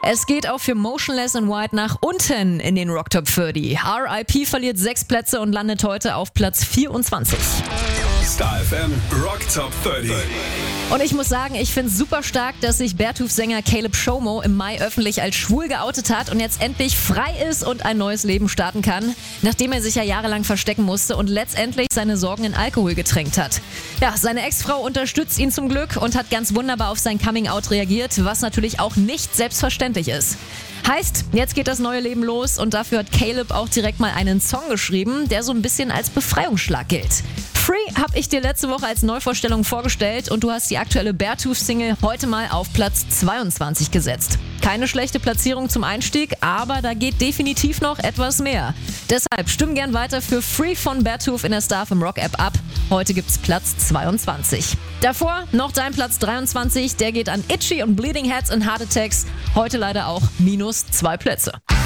Es geht auch für Motionless in White nach unten in den Rock Top 30. R.I.P. verliert 6 Plätze und landet heute auf Platz 24. Star FM Rock Top 30. Und ich muss sagen, ich finde es super stark, dass sich Bertuf-Sänger Caleb Shomo im Mai öffentlich als schwul geoutet hat und jetzt endlich frei ist und ein neues Leben starten kann, nachdem er sich ja jahrelang verstecken musste und letztendlich seine Sorgen in Alkohol getränkt hat. Ja, seine Ex-Frau unterstützt ihn zum Glück und hat ganz wunderbar auf sein Coming-out reagiert, was natürlich auch nicht selbstverständlich ist. Heißt, jetzt geht das neue Leben los und dafür hat Caleb auch direkt mal einen Song geschrieben, der so ein bisschen als Befreiungsschlag gilt. Free habe ich dir letzte Woche als Neuvorstellung vorgestellt und du hast die aktuelle Bertuf-Single heute mal auf Platz 22 gesetzt. Keine schlechte Platzierung zum Einstieg, aber da geht definitiv noch etwas mehr. Deshalb stimm gern weiter für Free von Bertuf in der Star FM Rock App ab. Heute gibt's Platz 22. Davor noch dein Platz 23, der geht an Itchy und Bleeding Heads and Heart Attacks. Heute leider auch -2 Plätze.